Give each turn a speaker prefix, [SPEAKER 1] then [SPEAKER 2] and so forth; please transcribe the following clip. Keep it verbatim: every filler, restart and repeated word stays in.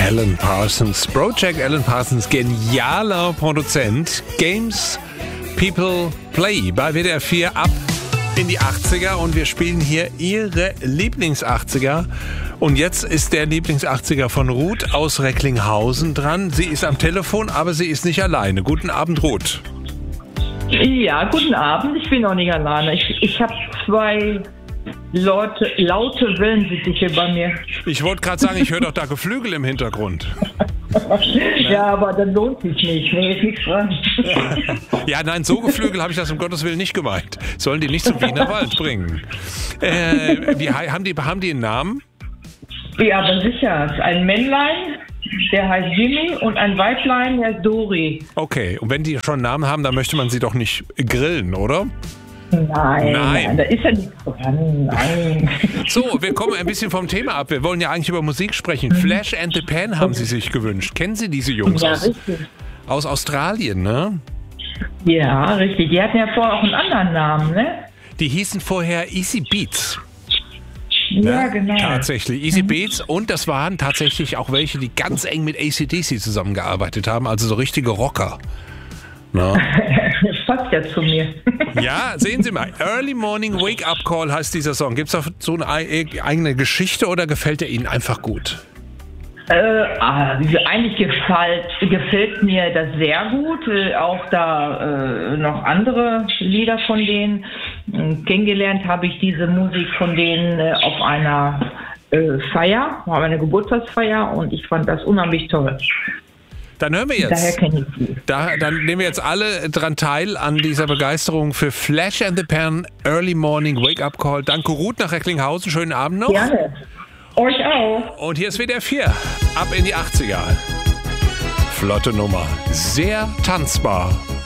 [SPEAKER 1] Alan Parsons Project. Alan Parsons, genialer Produzent. Games People Play bei W D R vier ab in die achtziger und wir spielen hier Ihre Lieblings-achtziger. Und jetzt ist der Lieblings-achtziger von Ruth aus Recklinghausen dran. Sie ist am Telefon, aber sie ist nicht alleine. Guten Abend, Ruth.
[SPEAKER 2] Ja, guten Abend. Ich bin auch nicht alleine. Ich, ich habe zwei Leute, laute Wellensittiche bei mir.
[SPEAKER 1] Ich wollte gerade sagen, ich höre doch da Geflügel im Hintergrund.
[SPEAKER 2] Ja, aber das lohnt sich nicht. Nee, ist nichts dran.
[SPEAKER 1] Ja, nein, so Geflügel habe ich das um Gottes Willen nicht gemeint. Sollen die nicht zum Wiener Wald bringen. Äh, wie, haben, die, haben die einen Namen?
[SPEAKER 2] Ja, aber sicher. Ein Männlein, der heißt Jimmy, und ein Weiblein, der heißt Dori.
[SPEAKER 1] Okay, und wenn die schon einen Namen haben, dann möchte man sie doch nicht grillen, oder?
[SPEAKER 2] Nein,
[SPEAKER 1] Nein.
[SPEAKER 2] nein, da ist ja nichts dran. Nein.
[SPEAKER 1] So, wir kommen ein bisschen vom Thema ab. Wir wollen ja eigentlich über Musik sprechen. Flash and the Pan haben Sie sich gewünscht. Kennen Sie diese Jungs
[SPEAKER 2] Ja,
[SPEAKER 1] aus,
[SPEAKER 2] richtig.
[SPEAKER 1] aus Australien, ne?
[SPEAKER 2] Ja, richtig. Die hatten ja vorher auch einen anderen Namen, ne?
[SPEAKER 1] Die hießen vorher Easy Beats.
[SPEAKER 2] Ja,
[SPEAKER 1] Ne?
[SPEAKER 2] genau.
[SPEAKER 1] Tatsächlich, Easy Beats. Und das waren tatsächlich auch welche, die ganz eng mit A C D C zusammengearbeitet haben. Also so richtige Rocker. Na?
[SPEAKER 2] Das passt ja zu mir.
[SPEAKER 1] Ja, sehen Sie mal. Early Morning Wake Up Call heißt dieser Song. Gibt es dazu eine eigene Geschichte oder gefällt er Ihnen einfach gut?
[SPEAKER 2] Äh, ah, eigentlich gefällt, gefällt mir das sehr gut. Äh, auch da äh, noch andere Lieder von denen. Äh, kennengelernt habe ich diese Musik von denen äh, auf einer äh, Feier, auf einer Geburtstagsfeier, und ich fand das unheimlich toll.
[SPEAKER 1] Dann hören wir jetzt.
[SPEAKER 2] Daher kenne ich sie.
[SPEAKER 1] Da, dann nehmen wir jetzt alle dran teil an dieser Begeisterung für Flash and the Pan, Early Morning Wake Up Call. Danke, Ruth nach Recklinghausen. Schönen Abend noch.
[SPEAKER 2] Gerne. Euch auch.
[SPEAKER 1] Und hier ist W D R vier. Ab in die achtziger. Flotte Nummer. Sehr tanzbar.